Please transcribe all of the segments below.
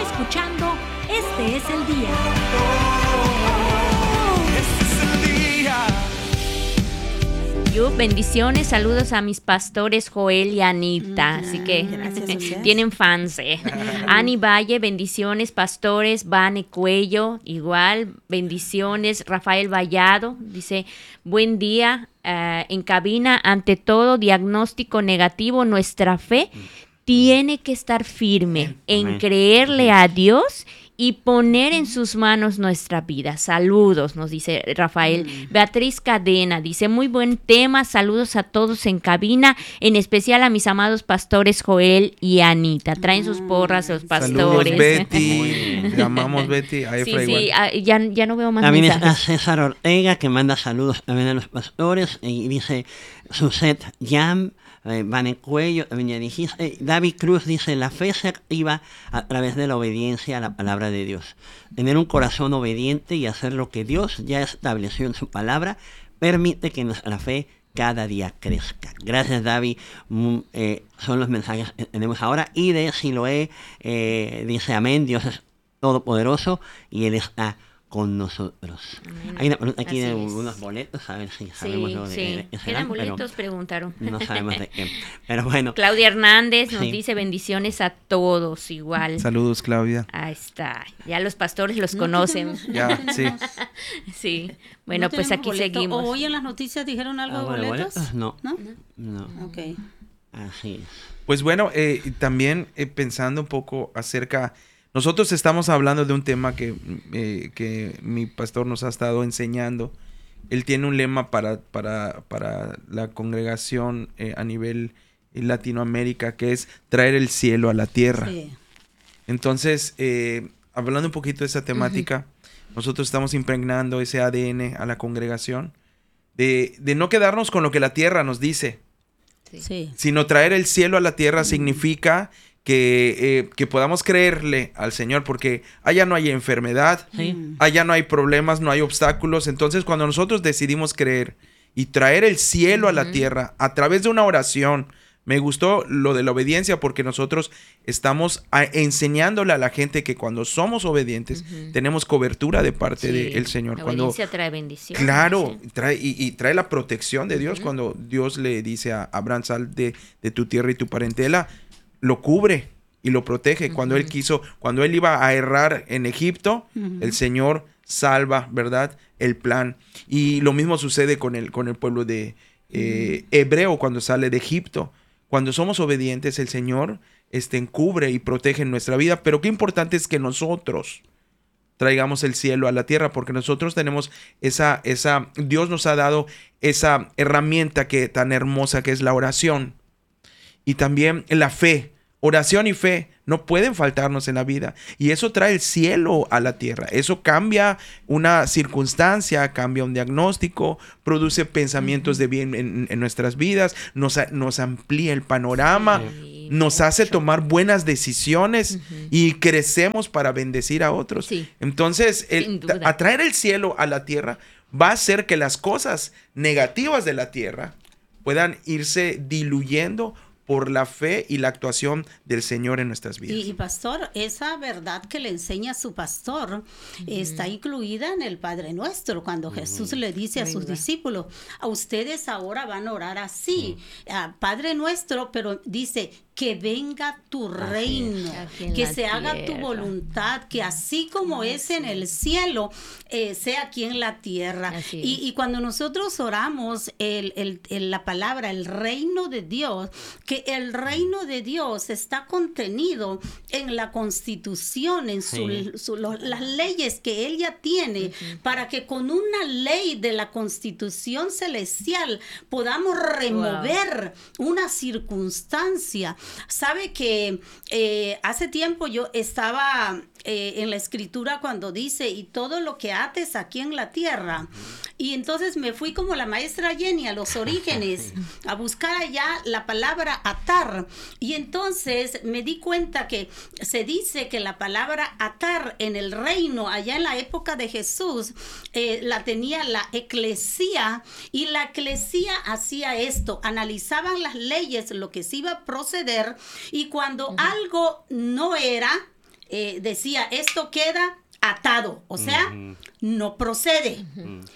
escuchando Este es el Día. Este es el día. Bendiciones, saludos a mis pastores Joel y Anita, así que tienen fans. Ani Valle, bendiciones, pastores, Vane Cuello, igual, bendiciones, Rafael Vallado, dice, buen día, en cabina, ante todo, diagnóstico negativo, nuestra fe tiene que estar firme en creerle a Dios y poner en sus manos nuestra vida. Saludos, nos dice Rafael. Beatriz Cadena dice, muy buen tema, saludos a todos en cabina, en especial a mis amados pastores Joel y Anita. Traen sus porras los pastores. Saludos, Betty. Te amamos, Betty. Ahí Sí, ya no veo más también mensajes. está César Ortega, que manda saludos también a los pastores, y dice Suset Yam, Vane Cuello, también ya dijiste. David Cruz dice, la fe se activa a través de la obediencia a la palabra de Dios. Tener un corazón obediente y hacer lo que Dios ya estableció en su palabra permite que nuestra fe cada día crezca. Gracias, David. Son los mensajes que tenemos ahora. Y de Siloé dice, amén, Dios es todopoderoso y Él está con nosotros. Hay una pregunta aquí de unos boletos, a ver si sabemos lo de qué serán, eran boletos, preguntaron. No sabemos de qué. Pero bueno. Claudia Hernández nos dice bendiciones a todos igual. Saludos, Claudia. Ahí está. Ya los pastores los conocen. Ya, sí. Sí. Bueno, pues aquí boleto. seguimos. ¿Hoy en las noticias dijeron algo de boletos? No. ¿No? Ok. Así es. Pues bueno, también pensando un poco acerca... Nosotros estamos hablando de un tema que mi pastor nos ha estado enseñando. Él tiene un lema para la congregación a nivel Latinoamérica, que es traer el cielo a la tierra. Sí. Entonces, hablando un poquito de esa temática, nosotros estamos impregnando ese ADN a la congregación de no quedarnos con lo que la tierra nos dice, sino traer el cielo a la tierra significa que podamos creerle al Señor, porque allá no hay enfermedad, allá no hay problemas, no hay obstáculos. Entonces, cuando nosotros decidimos creer y traer el cielo a la tierra a través de una oración, me gustó lo de la obediencia, porque nosotros estamos enseñándole a la gente que cuando somos obedientes tenemos cobertura de parte del Señor. La obediencia trae bendición. Claro, trae la protección de Dios. Cuando Dios le dice a Abraham, sal de tu tierra y tu parentela, lo cubre y lo protege. Cuando él iba a errar en Egipto, el Señor salva, ¿verdad?, el plan. Y lo mismo sucede con el pueblo de hebreo cuando sale de Egipto. Cuando somos obedientes, el Señor cubre y protege nuestra vida. Pero qué importante es que nosotros traigamos el cielo a la tierra, porque nosotros tenemos Dios nos ha dado esa herramienta tan hermosa que es la oración. Y también la fe. Oración y fe no pueden faltarnos en la vida. Y eso trae el cielo a la tierra. Eso cambia una circunstancia, cambia un diagnóstico, produce pensamientos de bien en nuestras vidas, nos amplía el panorama, nos hace tomar buenas decisiones y crecemos para bendecir a otros. Entonces, atraer el cielo a la tierra va a hacer que las cosas negativas de la tierra puedan irse diluyendo por la fe y la actuación del Señor en nuestras vidas. Y pastor, esa verdad que le enseña su pastor está incluida en el Padre Nuestro, cuando Jesús le dice a sus discípulos, a ustedes ahora van a orar así, Padre Nuestro, pero dice, que venga tu reino, que se haga tu voluntad, que así como es en el cielo, sea aquí en la tierra. Y cuando nosotros oramos la palabra, el reino de Dios, que el reino de Dios está contenido en la Constitución, en las leyes que Él ya tiene, para que con una ley de la Constitución celestial podamos remover una circunstancia. Sabe que hace tiempo yo estaba en la escritura cuando dice, y todo lo que ates aquí en la tierra. Y entonces me fui como la maestra Jenny a los orígenes, a buscar allá la palabra atar. Y entonces me di cuenta que se dice que la palabra atar en el reino, allá en la época de Jesús, la tenía la eclesía, y la eclesía hacía esto, analizaban las leyes, lo que se iba a proceder, y cuando algo no era, decía, esto queda atado, o sea, no procede.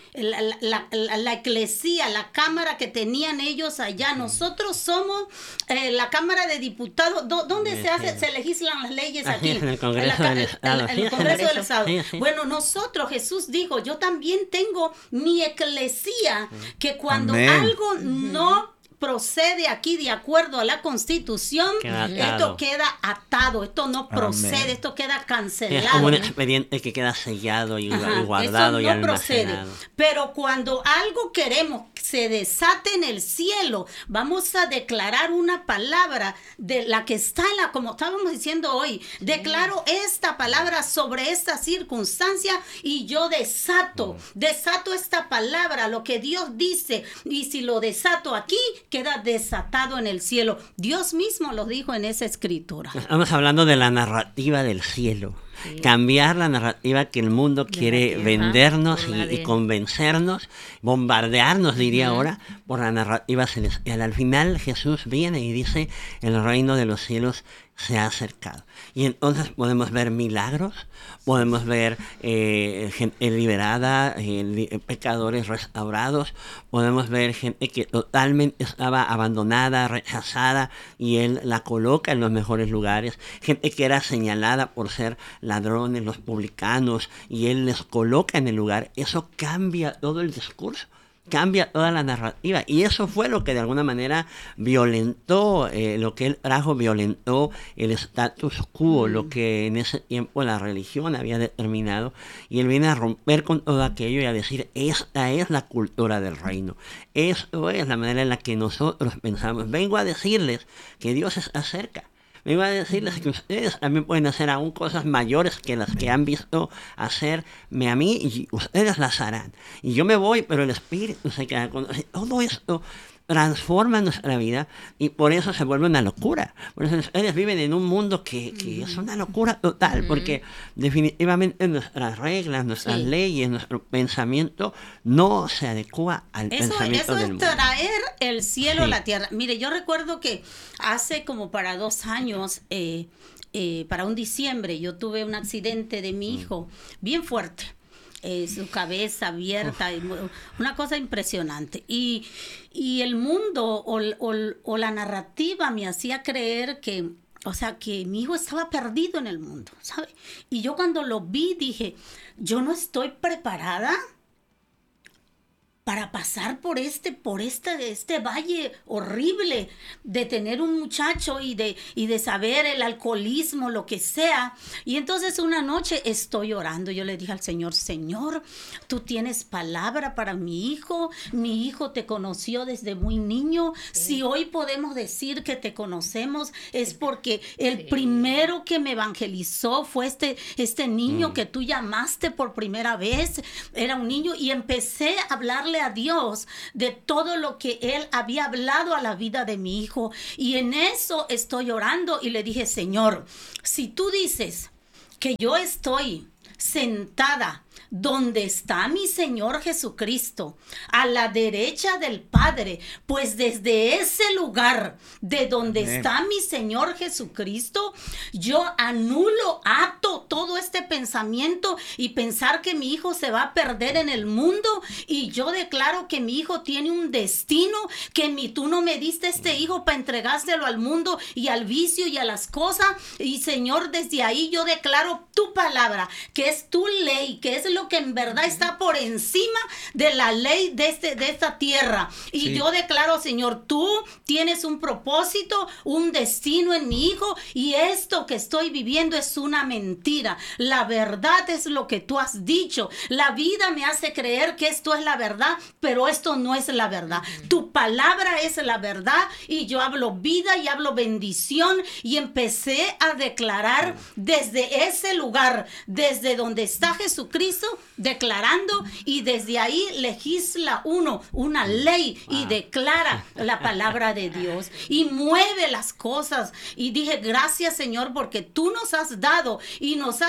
La eclesía, la cámara que tenían ellos allá, nosotros somos la Cámara de Diputados, ¿dónde se legislan las leyes aquí? En el Congreso del Estado. En el Congreso del Estado. Sí. Bueno, nosotros, Jesús dijo, yo también tengo mi eclesía, que cuando Amén. algo no procede aquí de acuerdo a la Constitución, esto queda atado, esto no procede, Amén. esto queda Es cancelado. como un expediente que queda sellado y guardado eso y no procede. almacenado. Pero cuando algo queremos que se desate en el cielo, vamos a declarar una palabra de la que está en la, como estábamos diciendo hoy, declaro esta palabra sobre esta circunstancia y yo desato esta palabra, lo que Dios dice, y si lo desato aquí, queda desatado en el cielo. Dios mismo lo dijo en esa escritura. Estamos hablando de la narrativa del cielo. Sí. Cambiar la narrativa que el mundo quiere vendernos y convencernos, bombardearnos, diría ahora, por la narrativa celestial. Al final Jesús viene y dice, el reino de los cielos se ha acercado. Y entonces podemos ver milagros, podemos ver gente liberada, pecadores restaurados, podemos ver gente que totalmente estaba abandonada, rechazada, y Él la coloca en los mejores lugares, gente que era señalada por ser ladrones, los publicanos, y Él les coloca en el lugar. Eso cambia todo el discurso, cambia toda la narrativa, y eso fue lo que de alguna manera violentó, lo que Él trajo violentó el status quo, lo que en ese tiempo la religión había determinado, y Él viene a romper con todo aquello y a decir, esta es la cultura del reino, esto es la manera en la que nosotros pensamos. Vengo a decirles que Dios está cerca. Me iba a decirles que ustedes también pueden hacer aún cosas mayores que las que han visto hacerme a mí, y ustedes las harán. Y yo me voy, pero el Espíritu se queda con nosotros. Todo esto transforma nuestra vida y por eso se vuelve una locura. Por eso ustedes viven en un mundo que es una locura total, porque definitivamente nuestras reglas, nuestras leyes, nuestro pensamiento no se adecua al pensamiento del mundo. Eso es traer el cielo a la tierra. Mire, yo recuerdo que hace como para 2 años, para un diciembre, yo tuve un accidente de mi hijo bien fuerte. Su cabeza abierta, una cosa impresionante. Y el mundo o la narrativa me hacía creer que, o sea, que mi hijo estaba perdido en el mundo, ¿sabe? Y yo cuando lo vi dije, yo no estoy preparada para pasar por este valle horrible de tener un muchacho y de saber el alcoholismo, lo que sea. Y entonces una noche estoy orando. Yo le dije al Señor, Señor, tú tienes palabra para mi hijo te conoció desde muy niño. Si hoy podemos decir que te conocemos es porque el primero que me evangelizó fue este niño que tú llamaste por primera vez. Era un niño y empecé a hablarle a Dios de todo lo que Él había hablado a la vida de mi hijo, y en eso estoy orando y le dije, Señor, si tú dices que yo estoy sentada donde está mi Señor Jesucristo, a la derecha del Padre, pues desde ese lugar de donde está mi Señor Jesucristo, yo anulo, ato todo este pensamiento y pensar que mi hijo se va a perder en el mundo, y yo declaro que mi hijo tiene un destino, que tú no me diste este hijo para entregárselo al mundo y al vicio y a las cosas, y Señor, desde ahí yo declaro tu palabra, que es tu ley, que es lo que en verdad está por encima de la ley de esta tierra. Y yo declaro, Señor, tú tienes un propósito, un destino en mi hijo, y esto que estoy viviendo es una mentira. La verdad es lo que tú has dicho. La vida me hace creer que esto es la verdad, pero esto no es la verdad. Tu palabra es la verdad, y yo hablo vida y hablo bendición, y empecé a declarar desde ese lugar, desde donde está Jesucristo, declarando, y desde ahí legisla una ley y declara la palabra de Dios y mueve las cosas. Y dije, gracias, Señor, porque tú nos has dado y nos has hecho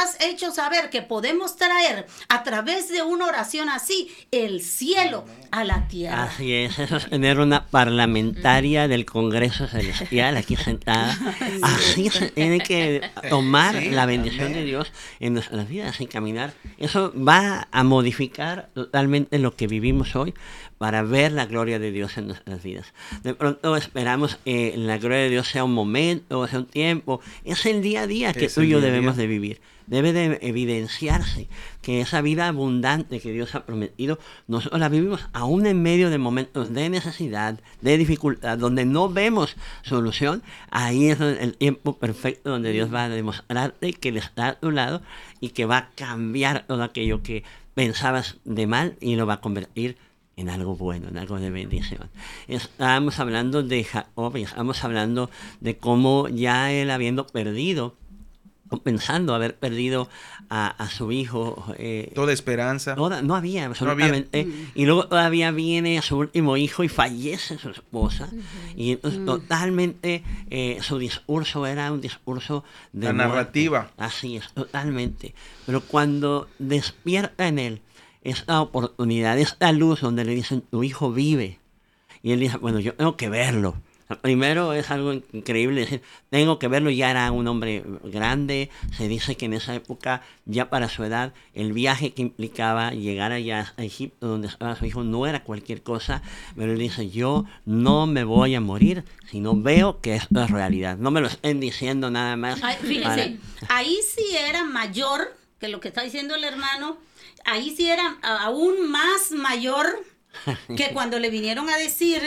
hecho saber que podemos traer a través de una oración así el cielo a la tierra. Así es, eso es tener una parlamentaria del Congreso Celestial aquí sentada. Así se tiene que tomar la bendición de Dios en nuestras vidas y caminar. Eso va a modificar totalmente lo que vivimos hoy para ver la gloria de Dios en nuestras vidas. De pronto esperamos que la gloria de Dios sea un momento, sea un tiempo. Es el día a día que tú y yo debemos de vivir. Debe de evidenciarse que esa vida abundante que Dios ha prometido, nosotros la vivimos aún en medio de momentos de necesidad, de dificultad, donde no vemos solución. Ahí es el tiempo perfecto donde Dios va a demostrarte que Él está a tu lado y que va a cambiar todo aquello que pensabas de mal y lo va a convertir en algo bueno, en algo de bendición. Estábamos hablando de Jacob y estamos hablando de cómo ya él habiendo perdido, pensando haber perdido a su hijo. Toda esperanza. No había, absolutamente. No había. Y luego todavía viene a su último hijo y fallece su esposa. Y entonces totalmente su discurso era un discurso de la muerte. Narrativa. Así es, totalmente. Pero cuando despierta en él esta oportunidad, esta luz donde le dicen, tu hijo vive. Y él dice, bueno, yo tengo que verlo. Primero es algo increíble decir, tengo que verlo, ya era un hombre grande, se dice que en esa época, ya para su edad, el viaje que implicaba llegar allá a Egipto, donde estaba su hijo, no era cualquier cosa, pero él dice, yo no me voy a morir, sino veo que esto es realidad, no me lo estén diciendo nada más. Ay, fíjense, ahí sí era mayor que lo que está diciendo el hermano, ahí sí era aún más mayor que cuando le vinieron a decir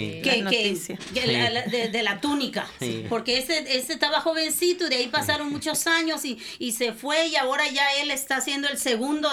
de la túnica, porque ese estaba jovencito y de ahí pasaron muchos años y se fue y ahora ya él está siendo el segundo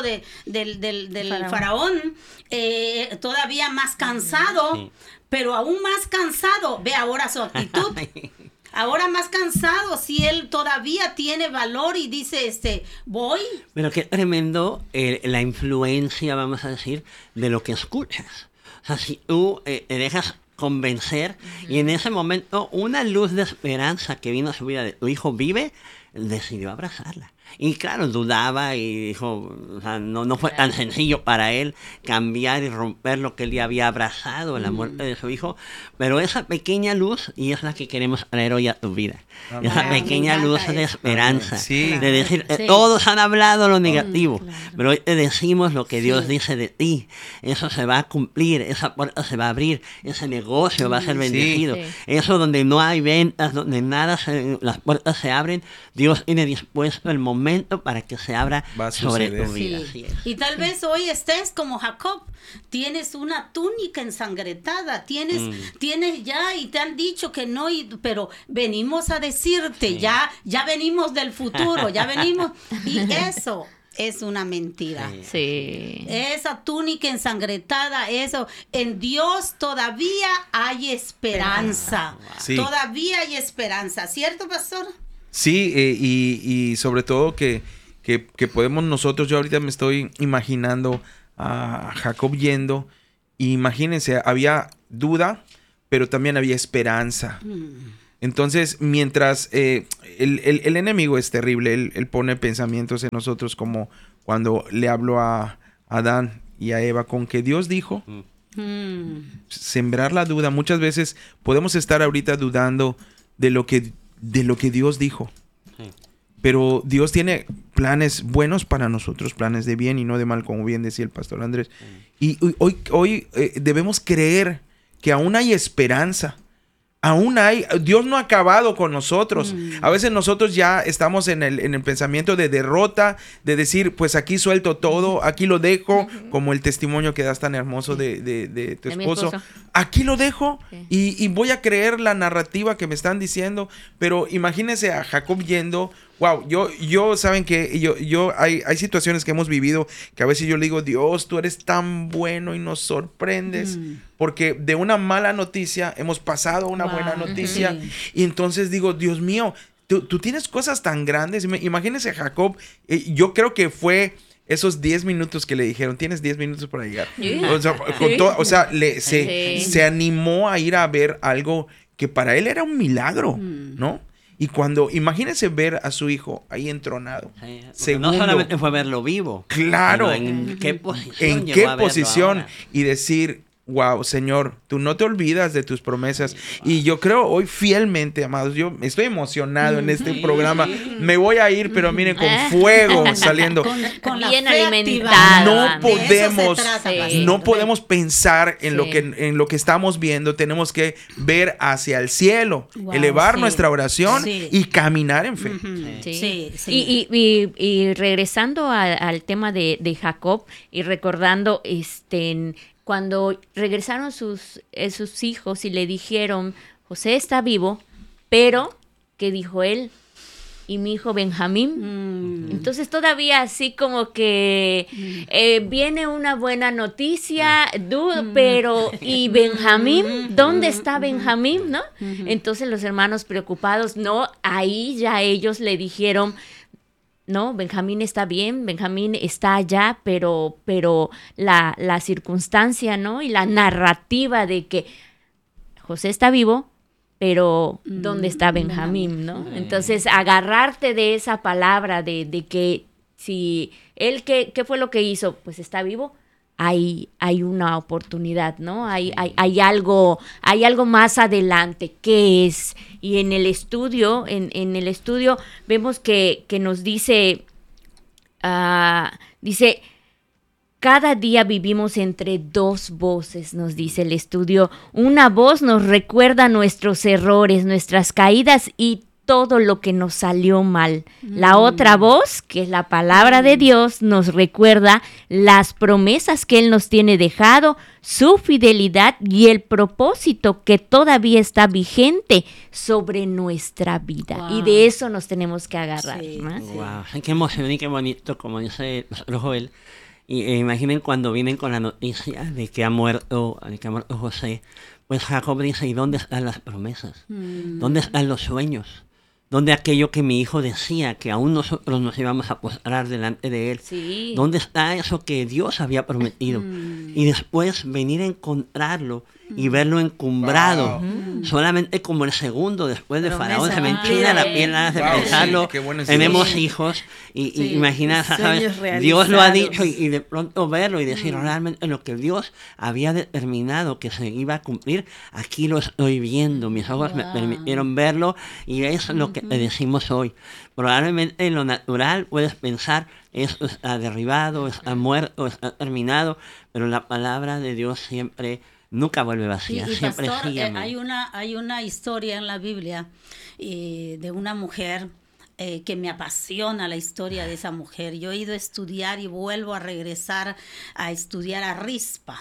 del faraón, todavía más cansado, pero aún más cansado, ve ahora su actitud. Ahora más cansado, si él todavía tiene valor y dice, voy. Pero qué tremendo la influencia, vamos a decir, de lo que escuchas. O sea, si tú te dejas convencer y en ese momento una luz de esperanza que vino a su vida de tu hijo vive, decidió abrazarla. Y claro, dudaba y dijo, o sea, no fue tan sencillo para él cambiar y romper lo que él ya había abrazado, la muerte de su hijo, pero esa pequeña luz, y es la que queremos traer hoy a tu vida, esa pequeña luz de esperanza, de decir, todos han hablado lo negativo, pero hoy te decimos lo que Dios dice de ti, eso se va a cumplir, esa puerta se va a abrir, ese negocio va a ser bendecido, eso donde no hay ventas, donde las puertas se abren, Dios tiene dispuesto el momento para que se abra sobre tu vida. Y tal vez hoy estés como Jacob, tienes una túnica ensangrentada, tienes ya y te han dicho que no, pero venimos a decirte, ya venimos del futuro, ya venimos, y eso es una mentira. Sí. Esa túnica ensangrentada, eso, en Dios todavía hay esperanza. Sí. Todavía hay esperanza, ¿cierto, pastor? Sí, y sobre todo que podemos nosotros, yo ahorita me estoy imaginando a Jacob yendo, y imagínense, había duda, pero también había esperanza. Entonces, mientras el enemigo es terrible, él pone pensamientos en nosotros como cuando le habló a Adán y a Eva con que Dios dijo, sembrar la duda. Muchas veces podemos estar ahorita dudando de lo que Dios dijo. Pero Dios tiene planes buenos para nosotros, planes de bien y no de mal, como bien decía el pastor Andrés. Y hoy debemos creer que aún hay esperanza. Dios no ha acabado con nosotros. A veces nosotros ya estamos en el pensamiento de derrota, de decir, pues aquí suelto todo, aquí lo dejo, como el testimonio que das tan hermoso de tu esposo. Aquí lo dejo y voy a creer la narrativa que me están diciendo. Pero imagínense a Jacob yendo. Wow, yo saben que hay situaciones que hemos vivido que a veces yo le digo, Dios, tú eres tan bueno y nos sorprendes, porque de una mala noticia hemos pasado a una buena noticia. Y entonces digo, Dios mío, tú tienes cosas tan grandes. Imagínense a Jacob, yo creo que fue esos 10 minutos que le dijeron, tienes 10 minutos para llegar. Se animó a ir a ver algo que para él era un milagro, ¿no? Y cuando, imagínense ver a su hijo ahí entronado. No solamente fue verlo vivo. Claro. ¿En qué posición? ¿En qué posición? Y decir, wow, Señor, tú no te olvidas de tus promesas. Y yo creo hoy fielmente, amados, yo estoy emocionado en este programa. Me voy a ir, pero miren, con fuego saliendo. Con la bien fe alimentada. No podemos pensar en lo que estamos viendo. Tenemos que ver hacia el cielo, elevar nuestra oración y caminar en fe. Y regresando al tema de Jacob y recordando cuando regresaron sus hijos y le dijeron, José está vivo, pero, ¿qué dijo él? Y mi hijo Benjamín. Entonces todavía así como que viene una buena noticia, pero ¿y Benjamín? ¿Dónde está Benjamín? ¿No? Entonces los hermanos preocupados, no, ahí ya ellos le dijeron, no, Benjamín está bien, Benjamín está allá, pero la circunstancia, ¿no? Y la narrativa de que José está vivo, pero ¿dónde está Benjamín, no? Entonces, agarrarte de esa palabra de que si él, ¿qué fue lo que hizo? Pues está vivo, hay una oportunidad, ¿no? Hay algo más adelante. ¿Qué es? Y en el estudio, en el estudio vemos que nos dice, cada día vivimos entre dos voces, nos dice el estudio. Una voz nos recuerda nuestros errores, nuestras caídas y todo lo que nos salió mal. La otra voz, que es la palabra de Dios, nos recuerda las promesas que Él nos tiene dejado, su fidelidad y el propósito que todavía está vigente sobre nuestra vida. Y de eso nos tenemos que agarrar. ¿No? Wow. Qué emoción y qué bonito, como dice Joel. Y imaginen cuando vienen con la noticia de que ha muerto José, pues Jacob dice, ¿y dónde están las promesas? ¿Dónde están los sueños? ¿Dónde aquello que mi hijo decía, que aún nosotros nos íbamos a postrar delante de él? Sí. ¿Dónde está eso que Dios había prometido? Y después venir a encontrarlo y verlo encumbrado, solamente como el segundo después de Faraón. Se me enchina la piel nada de pensarlo. Tenemos hijos y imagina, ¿sabes? Dios lo ha dicho y de pronto verlo y decir realmente lo que Dios había determinado que se iba a cumplir, aquí lo estoy viendo. Mis ojos me permitieron verlo y es lo que le decimos hoy. Probablemente en lo natural puedes pensar, esto está derribado, está muerto, está terminado, pero la palabra de Dios siempre nunca vuelve vacía, y siempre pastor, sigue. Hay una historia en la Biblia de una mujer que me apasiona la historia de esa mujer. Yo he ido a estudiar y vuelvo a regresar a estudiar a Rispa.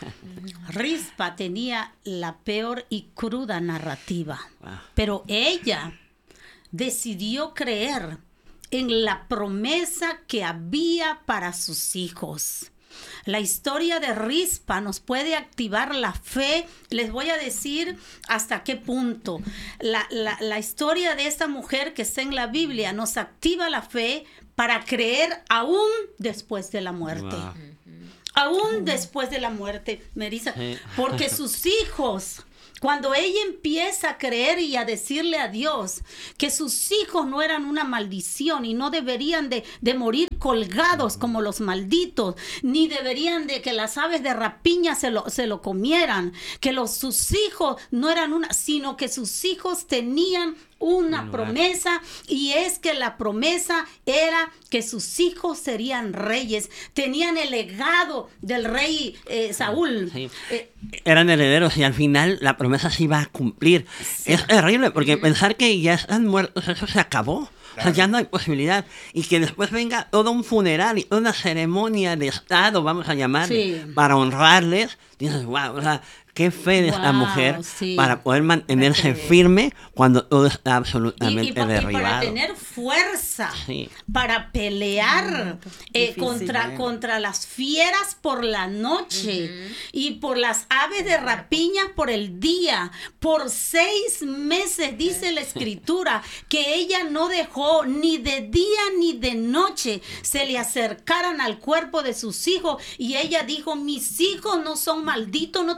Rispa tenía la peor y cruda narrativa, pero ella decidió creer en la promesa que había para sus hijos. La historia de Rispa nos puede activar la fe. Les voy a decir hasta qué punto. La historia de esta mujer que está en la Biblia nos activa la fe para creer aún después de la muerte. Wow. Aún después de la muerte, Melissa. Porque sus hijos, cuando ella empieza a creer y a decirle a Dios que sus hijos no eran una maldición y no deberían de morir colgados como los malditos, ni deberían de que las aves de rapiña se lo comieran, que sus hijos no eran sino que sus hijos tenían una promesa, y es que la promesa era que sus hijos serían reyes, tenían el legado del rey Saúl. Sí. Eran herederos y al final la promesa se iba a cumplir. Sí. Es terrible porque pensar que ya están muertos, eso se acabó. O sea, ya no hay posibilidad. Y que después venga todo un funeral y toda una ceremonia de Estado, vamos a llamarle, para honrarles. Dices, wow, o sea, qué fe de esta mujer para poder mantenerse firme cuando todo está absolutamente derribado. Y para tener fuerza, para pelear contra las fieras por la noche y por las aves de rapiña por el día. Por 6 meses, dice la Escritura, que ella no dejó ni de día ni de noche se le acercaran al cuerpo de sus hijos. Y ella dijo, mis hijos no son malditos, no tienen por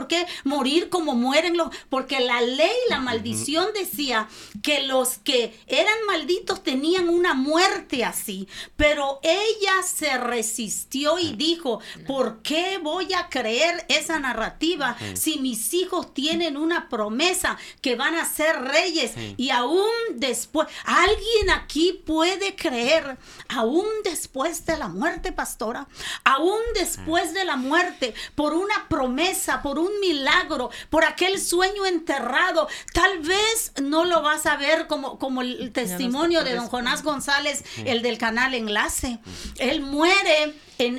por qué morir como mueren los, porque la ley, la maldición decía que los que eran malditos tenían una muerte así, pero ella se resistió y dijo, ¿por qué voy a creer esa narrativa si mis hijos tienen una promesa que van a ser reyes? Y aún después, ¿alguien aquí puede creer aún después de la muerte, pastora? Aún después de la muerte, por una promesa, por un milagro, por aquel sueño enterrado, tal vez no lo vas a ver como el testimonio de don Jonás González, el del canal Enlace. Él muere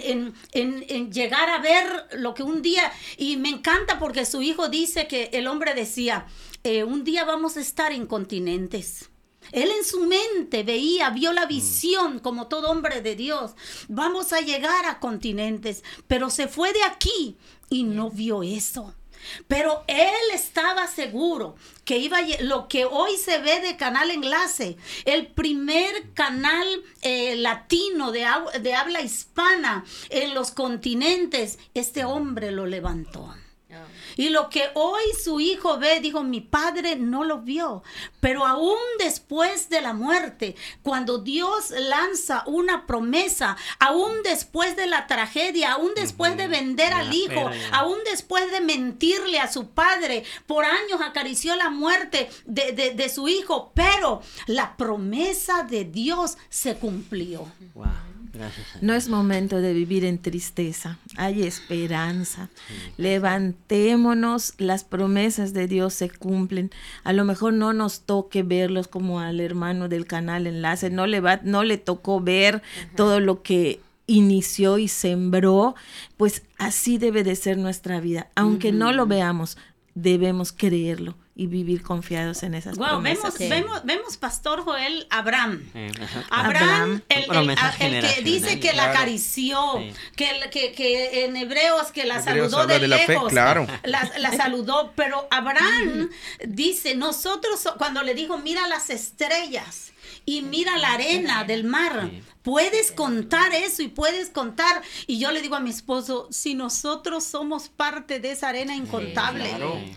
en llegar a ver lo que un día, y me encanta porque su hijo dice que el hombre decía, un día vamos a estar incontinentes. Él en su mente vio la visión como todo hombre de Dios. Vamos a llegar a continentes, pero se fue de aquí y no vio eso. Pero él estaba seguro que iba lo que hoy se ve de Canal Enlace, el primer canal latino de habla hispana en los continentes, este hombre lo levantó. Y lo que hoy su hijo ve, dijo, mi padre no lo vio. Pero aún después de la muerte, cuando Dios lanza una promesa, aún después de la tragedia, aún después de vender al hijo, aún después de mentirle a su padre, por años acarició la muerte de su hijo, pero la promesa de Dios se cumplió. Wow. Gracias. No es momento de vivir en tristeza, hay esperanza. Levantémonos, las promesas de Dios se cumplen. A lo mejor no nos toque verlos como al hermano del canal Enlace, no le tocó ver todo lo que inició y sembró, pues así debe de ser nuestra vida. Aunque no lo veamos, debemos creerlo y vivir confiados en esas promesas. Vemos, Pastor Joel, Abraham. Abraham, el que dice que la acarició, que en Hebreos que la saludó de lejos. Fe, claro. La saludó, pero Abraham dice, nosotros, cuando le dijo, mira las estrellas y mira la arena del mar, puedes contar eso y puedes contar. Y yo le digo a mi esposo, si nosotros somos parte de esa arena incontable,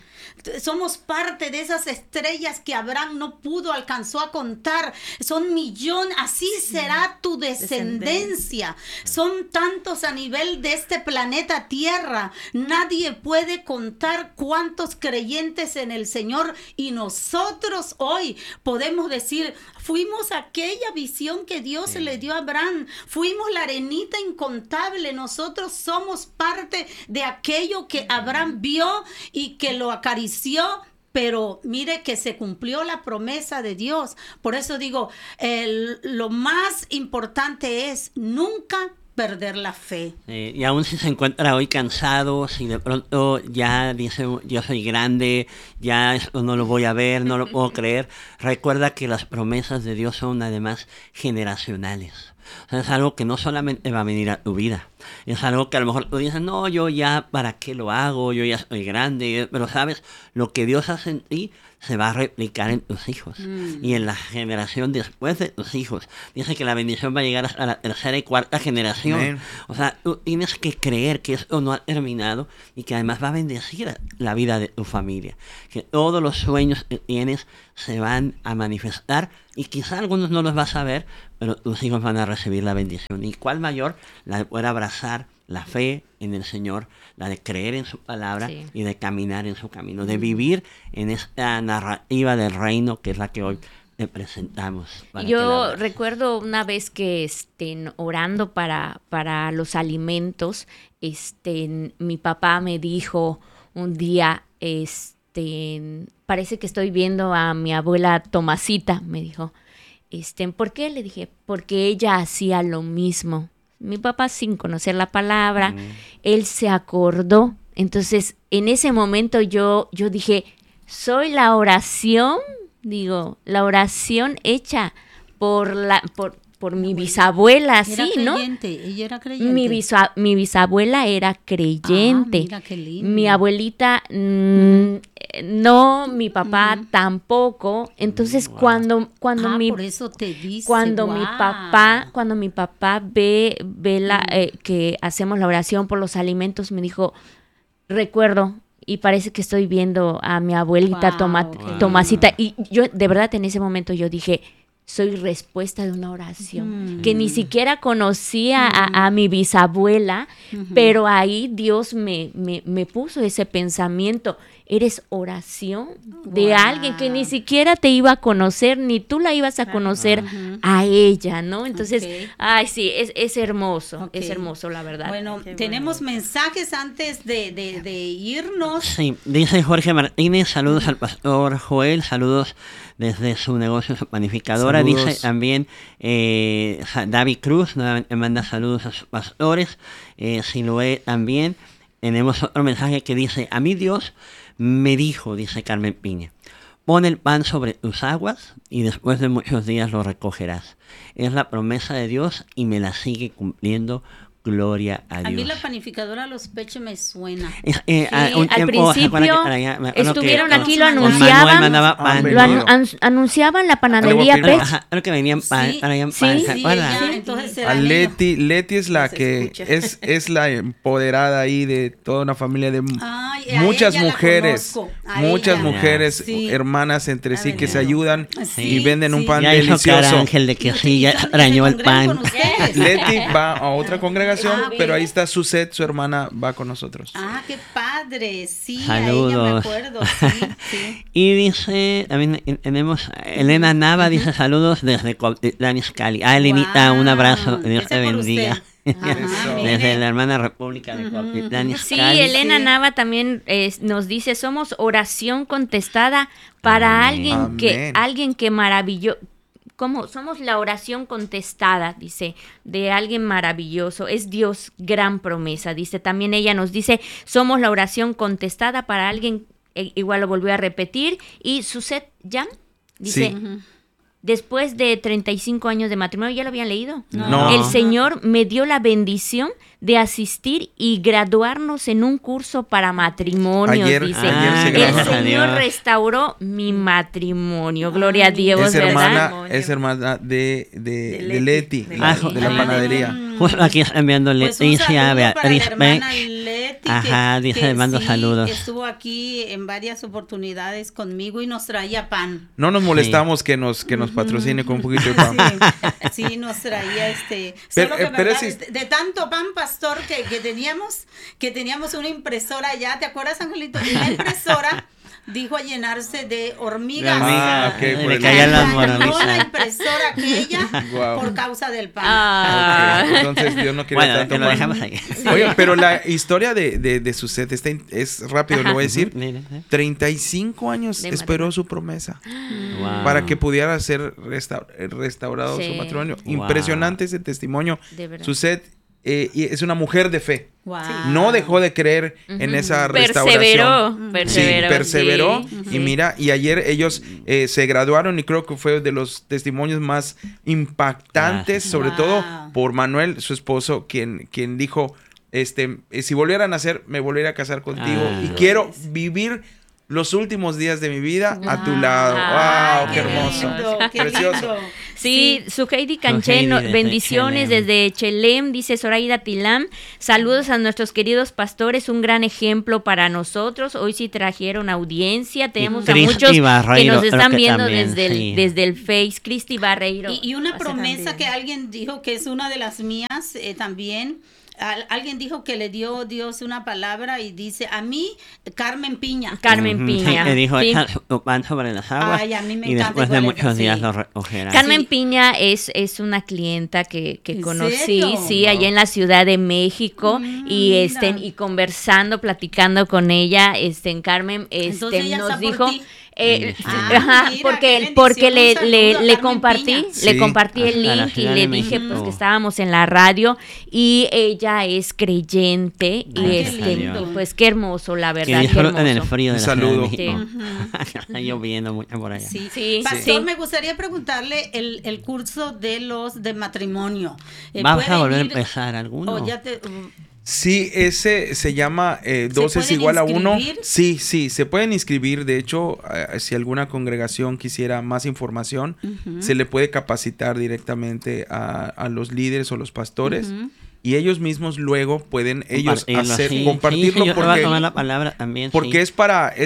somos parte de esas estrellas que Abraham no alcanzó a contar, son millones, así será tu descendencia. Son tantos a nivel de este planeta Tierra, nadie puede contar cuántos creyentes en el Señor, y nosotros hoy podemos decir, fuimos aquella visión que Dios le dio a Abraham, fuimos la arenita incontable, nosotros somos parte de aquello que Abraham vio y que lo acarició, pero mire que se cumplió la promesa de Dios. Por eso digo, lo más importante es nunca perder la fe. Y aún si se encuentra hoy cansado, si de pronto ya dice, yo soy grande, ya esto no lo voy a ver, no lo puedo creer, recuerda que las promesas de Dios son además generacionales. O sea, es algo que no solamente va a venir a tu vida, es algo que a lo mejor tú dices, no, yo ya, ¿para qué lo hago? Yo ya estoy grande, pero sabes, lo que Dios hace en ti se va a replicar en tus hijos y en la generación después de tus hijos. Dice que la bendición va a llegar hasta la tercera y cuarta generación. Amén. O sea, tú tienes que creer que esto no ha terminado y que además va a bendecir la vida de tu familia. Que todos los sueños que tienes se van a manifestar y quizá algunos no los vas a ver, pero tus hijos van a recibir la bendición. ¿Y cuál mayor? La de poder abrazar la fe en el Señor, la de creer en su palabra y de caminar en su camino, de vivir en esta narrativa del reino que es la que hoy te presentamos. Yo recuerdo una vez que orando para los alimentos, mi papá me dijo un día, parece que estoy viendo a mi abuela Tomasita, me dijo. ¿Por qué? Le dije, porque ella hacía lo mismo. Mi papá, sin conocer la palabra, él se acordó. Entonces, en ese momento yo dije, soy la oración hecha por mi bisabuela, sí, ¿no? Ella era creyente. Mi bisabuela era creyente. Mira qué lindo. Mi abuelita no, mi papá tampoco. Entonces cuando por eso te dice, cuando mi papá ve la que hacemos la oración por los alimentos, me dijo, recuerdo, y parece que estoy viendo a mi abuelita Wow, Tomasita. Y yo, de verdad, en ese momento yo dije, soy respuesta de una oración, que ni siquiera conocía a mi bisabuela, pero ahí Dios me puso ese pensamiento. Eres oración de alguien que ni siquiera te iba a conocer, ni tú la ibas a conocer a ella, ¿no? Entonces, ay, sí, es hermoso, es hermoso, la verdad. Bueno, tenemos mensajes antes de irnos. Sí, dice Jorge Martínez, saludos al pastor Joel, saludos desde su negocio, su panificadora. Saludos. Dice también David Cruz, nuevamente manda saludos a sus pastores. Siloé también. Tenemos otro mensaje que dice, a mí Dios me dijo, dice Carmen Piña, pon el pan sobre tus aguas y después de muchos días lo recogerás. Es la promesa de Dios y me la sigue cumpliendo. Gloria a Dios. A mí la panificadora Los Pechos me suena. Al principio estuvieron aquí, lo anunciaban, anunciaban la panadería Pech. Creo que venían pan, traían pan, ¿se acuerdan? Entonces A Leti es la que es la empoderada ahí de toda una familia de muchas mujeres, hermanas entre sí que se ayudan y venden un pan ya delicioso. Hizo Ángel de que sí, ya extrañó el pan. Leti va a otra congregación, pero ahí está Suset, su hermana, va con nosotros. Ah, qué padre, sí, saludos. a ella me acuerdo, sí. Y dice, también tenemos Elena Nava, dice saludos desde Cotitlán Izcalli. Elenita, un abrazo, Dios te bendiga. Desde la hermana República de Cotitlán Izcalli. Sí, Elena Nava también nos dice, somos oración contestada para alguien que maravilló. ¿Cómo? Somos la oración contestada, dice, de alguien maravilloso. Es Dios, gran promesa. Dice, también ella nos dice, somos la oración contestada para alguien, igual lo volvió a repetir. Y Suset Jam dice, después de 35 años de matrimonio, ¿ya lo habían leído? No. El Señor me dio la bendición de asistir y graduarnos en un curso para matrimonios, Ayer dice. se El graduaron. Señor restauró mi matrimonio. Gloria a Dios, Es ¿verdad? hermana de Leti, de la panadería. Justo aquí está enviando Pues un Leticia, saludo para la Beatriz hermana Beck. Leti, Ajá, dice, le mando saludos. Estuvo aquí en varias oportunidades conmigo y nos traía pan. No nos molestamos que nos patrocine con un poquito de pan. Sí, nos traía Pero- solo que pero verdad, si- de tanto pan, pastor, que teníamos una impresora ya, ¿te acuerdas, Angelito? Y la impresora dijo a llenarse de hormigas. Ah, ok, por le el- caían las Dañó la moronitas. impresora aquella Guau. por causa del pan. Ok, entonces Dios no quiere Bueno, tanto que lo pan. dejamos ahí. Oye, pero la historia de Suset es rápido, lo voy a decir. Mire, 35 años De esperó su promesa wow. para que pudiera ser restaurado Sí. su matrimonio. Wow. Impresionante ese testimonio. De verdad. Suset y es una mujer de fe. Wow. No dejó de creer en esa restauración. Perseveró. Sí, y mira, y ayer ellos se graduaron y creo que fue de los testimonios más impactantes, sobre todo por Manuel, su esposo, quien dijo, si volviera a nacer, me volvería a casar contigo y quiero vivir los últimos días de mi vida a tu lado. ¡Wow! ¡Qué hermoso! lindo, qué Precioso. lindo. Sí, Suheidi Canchen, Suheidi desde bendiciones Chelem. desde Chelem, dice Zoraida Tilam. Saludos a nuestros queridos pastores, un gran ejemplo para nosotros. Hoy sí trajeron audiencia, tenemos a Cristi muchos que Barreiro, nos creo están que viendo también, desde el Face. Cristi Barreiro. Y una Hace promesa también. que alguien dijo que es una de las mías también. Alguien dijo que le dio Dios una palabra y dice, a mí, Carmen Piña. Carmen Piña. Que dijo, Sí. echa tu pan sobre las aguas Ay, a mí me y encanta después de igual, muchos días sí. lo recogerás. Carmen Sí. Piña es una clienta que ¿En conocí, serio? sí, allá en la Ciudad de México y Mira. y conversando, platicando con ella, Carmen Entonces ella nos está por dijo ti. ajá, mira, porque qué bendición, un saludo a le Carmen compartí, Piña. le Sí. compartí el Hasta la link y Ciudad le de dije México. pues que estábamos en la radio y ella es creyente y Gracias a Dios. pues qué hermoso, la Que verdad, qué disfruten el hermoso. frío de Un la Ciudad de saludo. México. Está lloviendo mucho por allá. Sí. Sí, Pastor, sí. me gustaría preguntarle el curso de matrimonio. Vamos ¿puede a volver a ir- empezar alguno. o ya te- Sí, ese se llama 2 es pueden igual a 1. inscribir? Sí, se pueden inscribir. De hecho, si alguna congregación quisiera más información, se le puede capacitar directamente a los líderes o los pastores. y ellos mismos luego pueden ellos compartirlo, porque voy a tomar la palabra también, porque es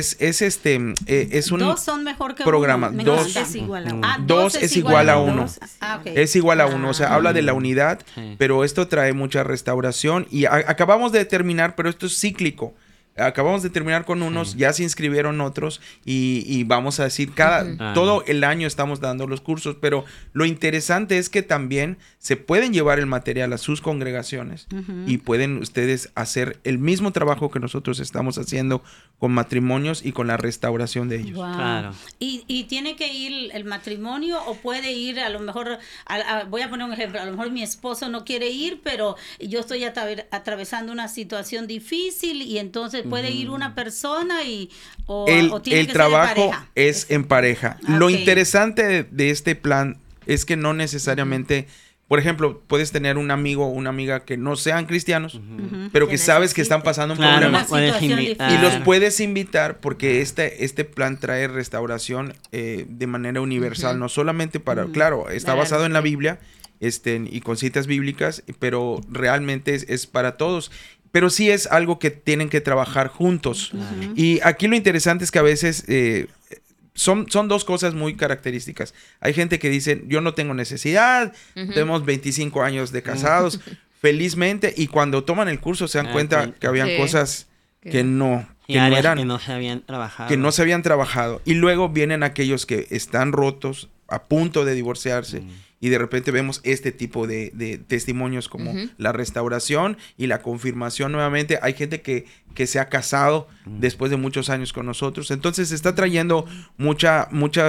un dos son mejor que programa, uno. dos es igual a uno. dos es igual a uno. Okay. Es igual a uno, o sea, habla de la unidad, Sí. pero esto trae mucha restauración y acabamos de terminar, pero esto es cíclico. Acabamos de terminar con unos, ya se inscribieron otros y vamos a decir, todo el año estamos dando los cursos, pero lo interesante es que también se pueden llevar el material a sus congregaciones y pueden ustedes hacer el mismo trabajo que nosotros estamos haciendo con matrimonios y con la restauración de ellos. Wow. Claro. ¿Y tiene que ir el matrimonio o puede ir a lo mejor, voy a poner un ejemplo, a lo mejor mi esposo no quiere ir, pero yo estoy atravesando una situación difícil y entonces puede ir una persona o tiene el que trabajo ser en pareja? es en pareja. Lo Ok. interesante de este plan es que no necesariamente, por ejemplo, puedes tener un amigo o una amiga que no sean cristianos, pero que sabes que están pasando un Claro, problema. los puedes situación invitar. difícil. Y los puedes invitar porque este plan trae restauración de manera universal, no solamente para, claro, está basado en la Biblia y con citas bíblicas, pero realmente es para todos. Pero sí es algo que tienen que trabajar juntos. Y aquí lo interesante es que a veces son dos cosas muy características. Hay gente que dice, yo no tengo necesidad, tenemos 25 años de casados, felizmente, y cuando toman el curso se dan cuenta que habían Sí. cosas que no áreas eran, que no se habían trabajado. que no se habían trabajado. Y luego vienen aquellos que están rotos, a punto de divorciarse, y de repente vemos este tipo de testimonios como la restauración y la confirmación nuevamente. Hay gente que se ha casado después de muchos años con nosotros. Entonces se está trayendo mucha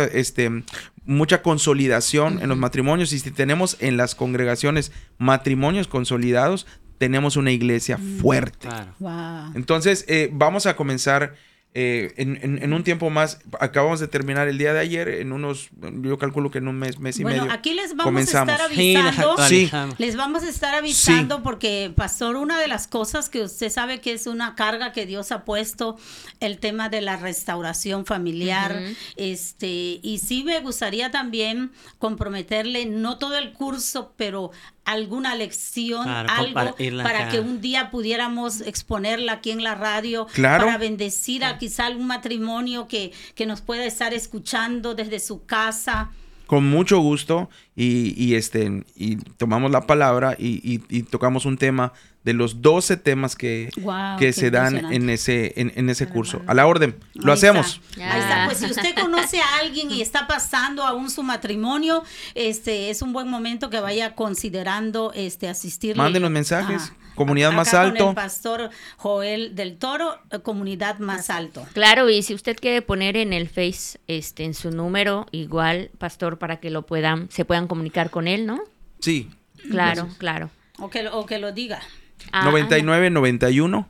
consolidación en los matrimonios. Y si tenemos en las congregaciones matrimonios consolidados, tenemos una iglesia fuerte. Claro. Wow. Entonces, vamos a comenzar en un tiempo más. Acabamos de terminar el día de ayer, yo calculo que en un mes y medio. Bueno, aquí les vamos comenzamos. a estar Sí, las avisando. actualizamos. Les vamos a estar avisando porque, pastor, una de las cosas que usted sabe que es una carga que Dios ha puesto, el tema de la restauración familiar, y sí me gustaría también comprometerle, no todo el curso, pero alguna lección, Claro, algo compartirla para acá. que un día pudiéramos exponerla aquí en la radio, Claro. para bendecir a quizá algún matrimonio que nos pueda estar escuchando desde su casa. Con mucho gusto y tomamos la palabra y tocamos un tema de los 12 temas que Wow, que qué se dan impresionante. en ese curso. A la orden, lo Ahí hacemos. está, ahí está. Pues si usted conoce a alguien y está pasando aún su matrimonio, es un buen momento que vaya considerando asistir. Mándenos mensajes. Comunidad Más Alto. Con el pastor Joel del Toro, Comunidad Más Alto. Claro, y si usted quiere poner en el Face en su número, igual, pastor, para que se puedan comunicar con él, ¿no? Sí. Claro, claro. O que lo diga. 99 91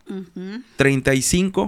35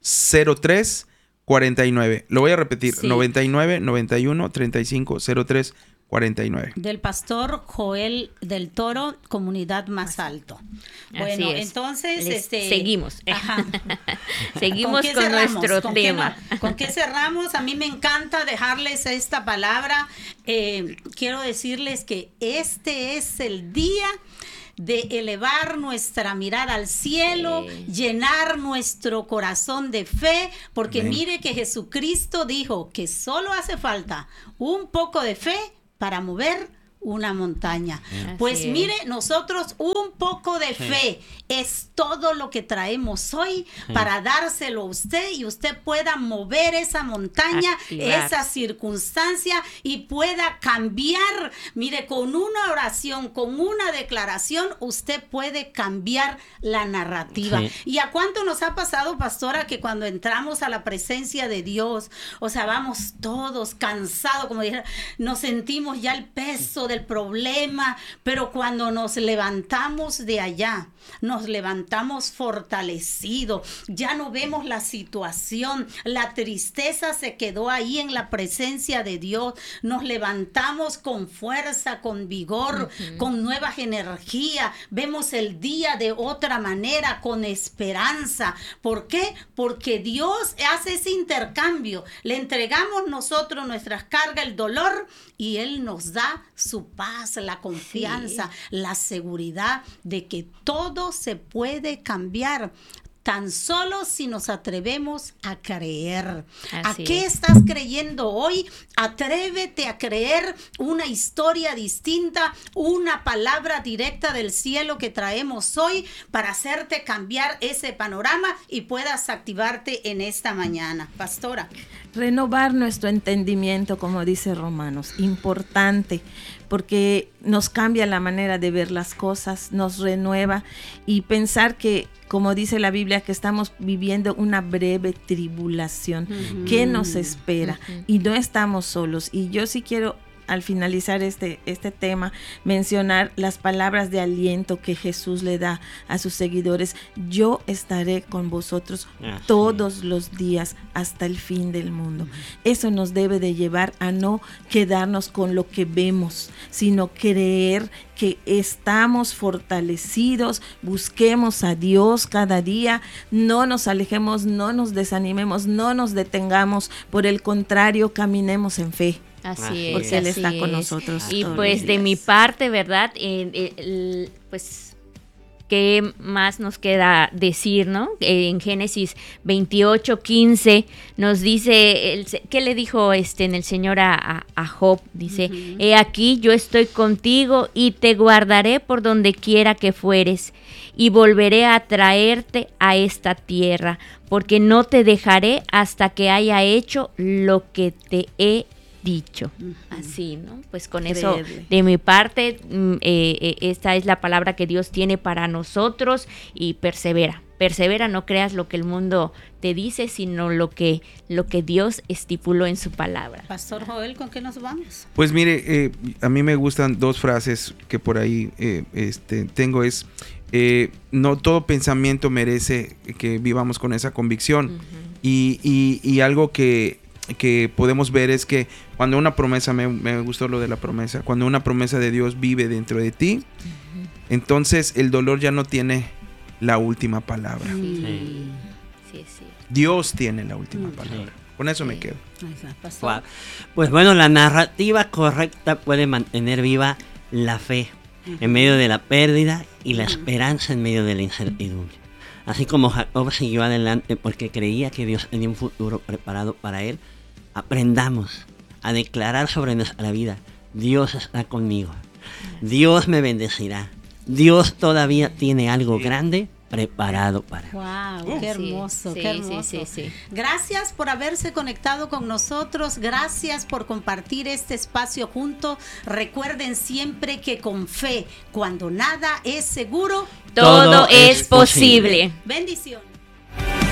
03 49. Lo voy a repetir. Sí. 99 91 35 03 49. Del pastor Joel del Toro, Comunidad Más Alto. Bueno, Así es. entonces, seguimos. Ajá. Seguimos qué con cerramos? nuestro ¿Con qué tema. ¿Con qué cerramos? A mí me encanta dejarles esta palabra. Quiero decirles que este es el día de elevar nuestra mirada al cielo, llenar nuestro corazón de fe, porque Amén. mire que Jesucristo dijo que solo hace falta un poco de fe para mover una montaña. Pues Así es. mire, nosotros un poco de fe es todo lo que traemos hoy para dárselo a usted y usted pueda mover esa montaña, Activar. esa circunstancia y pueda cambiar. Mire, con una oración, con una declaración, usted puede cambiar la narrativa. Sí. ¿Y a cuánto nos ha pasado, pastora, que cuando entramos a la presencia de Dios, o sea, vamos todos cansados, como dijera, nos sentimos ya el peso del problema, pero cuando nos levantamos de allá, nos levantamos fortalecidos, ya no vemos la situación, la tristeza se quedó ahí en la presencia de Dios, nos levantamos con fuerza, con vigor, con nuevas energías, vemos el día de otra manera, con esperanza. ¿Por qué? Porque Dios hace ese intercambio, le entregamos nosotros nuestras cargas, el dolor, y Él nos da su su paz, la confianza, la seguridad de que todo se puede cambiar. Tan solo si nos atrevemos a creer. Así ¿A qué es. estás creyendo hoy? Atrévete a creer una historia distinta, una palabra directa del cielo que traemos hoy para hacerte cambiar ese panorama y puedas activarte en esta mañana. Pastora. Renovar nuestro entendimiento, como dice Romanos, importante, porque nos cambia la manera de ver las cosas, nos renueva, y pensar que, como dice la Biblia, que estamos viviendo una breve tribulación que nos espera y no estamos solos. Y yo sí quiero, al finalizar este tema, mencionar las palabras de aliento que Jesús le da a sus seguidores. Yo estaré con vosotros todos los días hasta el fin del mundo. Eso nos debe de llevar a no quedarnos con lo que vemos, sino creer que estamos fortalecidos, busquemos a Dios cada día, no nos alejemos, no nos desanimemos, no nos detengamos, por el contrario, caminemos en fe. Así es, porque Él está así con es. nosotros. Y todos pues los de días. mi parte, ¿verdad? Pues, ¿qué más nos queda decir, no? En Génesis 28:15 nos dice, ¿qué le dijo en el Señor a Job? Dice, he aquí yo estoy contigo y te guardaré por donde quiera que fueres, y volveré a traerte a esta tierra, porque no te dejaré hasta que haya hecho lo que te he dicho. Así, ¿no? Pues con eso, Creerle. de mi parte, esta es la palabra que Dios tiene para nosotros, y persevera, no creas lo que el mundo te dice, sino lo que Dios estipuló en su palabra. Pastor Joel, ¿con qué nos vamos? Pues mire, a mí me gustan dos frases que por ahí tengo, es no todo pensamiento merece que vivamos con esa convicción. Y algo que podemos ver es que cuando una promesa, me gustó lo de la promesa, cuando una promesa de Dios vive dentro de ti, entonces el dolor ya no tiene la última palabra. Sí. Dios tiene la última palabra. Con eso me quedo. Wow. Pues bueno, la narrativa correcta puede mantener viva la fe en medio de la pérdida y la esperanza en medio de la incertidumbre. Así como Jacob siguió adelante porque creía que Dios tenía un futuro preparado para él, aprendamos a declarar sobre nuestra vida: Dios está conmigo, Dios me bendecirá, Dios todavía tiene algo grande preparado para mí. Wow, qué hermoso, Sí, qué hermoso. sí. Gracias por haberse conectado con nosotros, gracias por compartir este espacio juntos. Recuerden siempre que con fe, cuando nada es seguro, Todo es posible. bendiciones.